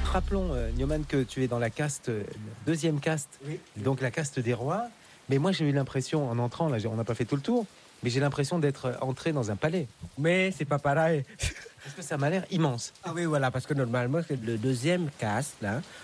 Rappelons, Nyoman, que tu es dans la caste, deuxième caste, Oui. donc la caste des rois. Mais moi, j'ai eu l'impression, en entrant, là, on n'a pas fait tout le tour, mais j'ai l'impression d'être entré dans un palais. Mais c'est pas pareil. Parce que ça m'a l'air immense. Ah oui, voilà, parce que normalement, c'est le deuxième caste, là.